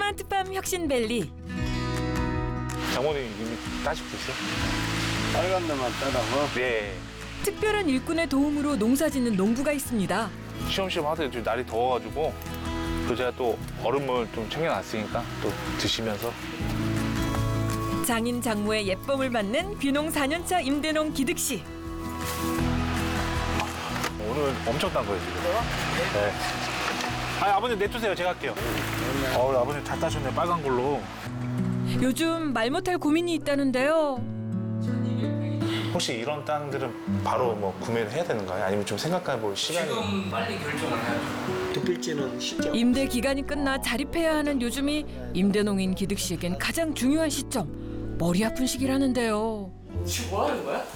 스마트팜 혁신밸리. 장모님 이미 따시고 있어요? 빨간 데만 따라고. 네. 특별한 일꾼의 도움으로 농사짓는 농부가 있습니다. 시험시험 하세요. 지금 날이 더워가지고. 또 제가 또 얼음물 좀 챙겨놨으니까 또 드시면서. 장인 장모의 예쁨을 받는 귀농 4년차 임대농 기득 씨. 오늘 엄청 딴 거예요, 지금. 네. 아니, 아버님 내두세요. 제가 할게요. 아버님 잘 따셨네, 빨간 걸로. 요즘 말 못할 고민이 있다는데요. 혹시 이런 땅들은 바로 뭐 구매를 해야 되는가요? 아니면 좀 생각해 볼 시간이? 지금 빨리 결정을 해야죠. 득필지는 실제 임대 기간이 끝나 자립해야 하는 요즘이 임대농인 기득 씨에겐 가장 중요한 시점. 머리 아픈 시기라는데요. 지금 뭐 하는 거야?